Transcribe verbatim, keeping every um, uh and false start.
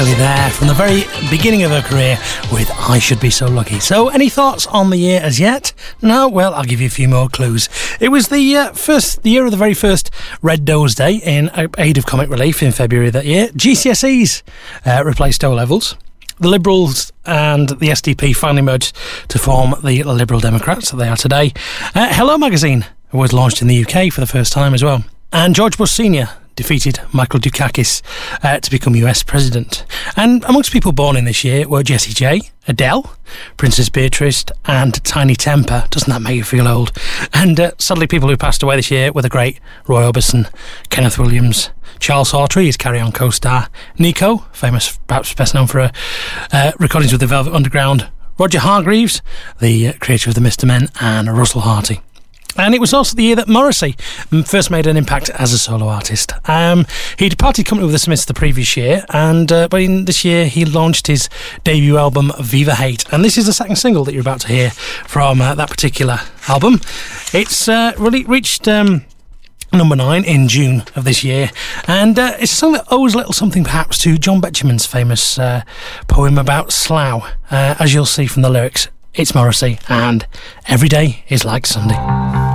Riley there from the very beginning of her career with I Should Be So Lucky. So any thoughts on the year as yet? No? Well, I'll give you a few more clues. It was the uh, first, the year of the very first Red Nose Day in aid of comic relief in February that year. G C S Es uh, replaced O-levels. The Liberals and the S D P finally merged to form the Liberal Democrats that they are today. Uh, Hello magazine was launched in the U K for the first time as well. And George Bush Senior defeated Michael Dukakis uh, to become U S President. And amongst people born in this year were Jessie J, Adele, Princess Beatrice and Tiny Temper. Doesn't that make you feel old? And uh, sadly people who passed away this year were the great Roy Orbison, Kenneth Williams, Charles Hawtrey, his Carry On co-star, Nico, famous, perhaps best known for uh, uh, recordings with the Velvet Underground, Roger Hargreaves, the uh, creator of the Mister Men, and Russell Harty. And it was also the year that Morrissey first made an impact as a solo artist. Um, he departed company with the Smiths the previous year, and uh, but in this year he launched his debut album Viva Hate, and this is the second single that you're about to hear from uh, that particular album. It's uh, really reached um, number nine in June of this year, and uh, it's a song that owes a little something perhaps to John Betjeman's famous uh, poem about Slough. Uh, as you'll see from the lyrics, it's Morrissey and Every Day is Like Sunday.